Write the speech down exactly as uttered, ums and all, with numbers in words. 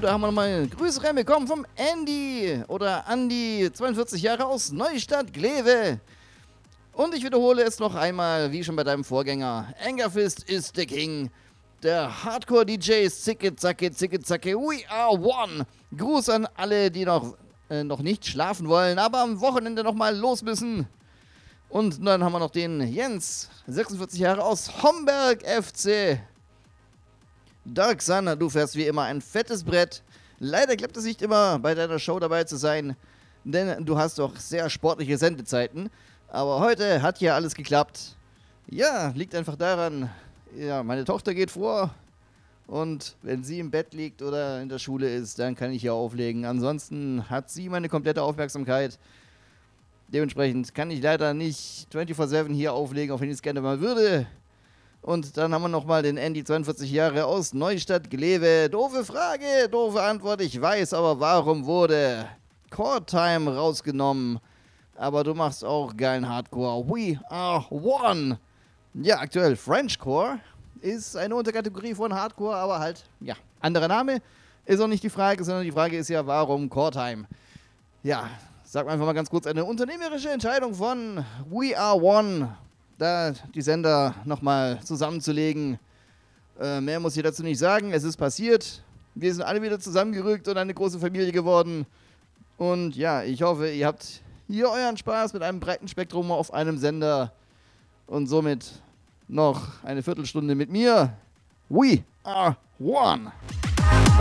da haben wir nochmal Grüße reinbekommen vom Andy oder Andy, zweiundvierzig Jahre aus Neustadt, Glewe. Und ich wiederhole es noch einmal, wie schon bei deinem Vorgänger. Angerfist ist der King. Der Hardcore-D Js, zicke, zacke, zicke, zacke, we are one. Gruß an alle, die noch, äh, noch nicht schlafen wollen, aber am Wochenende nochmal los müssen. Und dann haben wir noch den Jens, sechsundvierzig Jahre aus Homberg F C. Dark Sun, du fährst wie immer ein fettes Brett. Leider klappt es nicht immer, bei deiner Show dabei zu sein, denn du hast doch sehr sportliche Sendezeiten. Aber heute hat ja alles geklappt. Ja, liegt einfach daran, ja, meine Tochter geht vor und wenn sie im Bett liegt oder in der Schule ist, dann kann ich hier auflegen. Ansonsten hat sie meine komplette Aufmerksamkeit. Dementsprechend kann ich leider nicht vierundzwanzig sieben hier auflegen, auch wenn ich es gerne mal würde. Und dann haben wir nochmal den Andy, zweiundvierzig Jahre aus Neustadt, Glewe. Doofe Frage, doofe Antwort, ich weiß, aber warum wurde Core Time rausgenommen? Aber du machst auch geilen Hardcore. We are one. Ja, aktuell Frenchcore ist eine Unterkategorie von Hardcore, aber halt, ja, anderer Name. Ist auch nicht die Frage, sondern die Frage ist ja, warum Core Time? Ja, sag einfach mal ganz kurz, eine unternehmerische Entscheidung von We Are One, da die Sender nochmal zusammenzulegen. Äh, mehr muss ich dazu nicht sagen, es ist passiert. Wir sind alle wieder zusammengerückt und eine große Familie geworden. Und ja, ich hoffe, ihr habt hier euren Spaß mit einem breiten Spektrum auf einem Sender und somit noch eine Viertelstunde mit mir. We are one.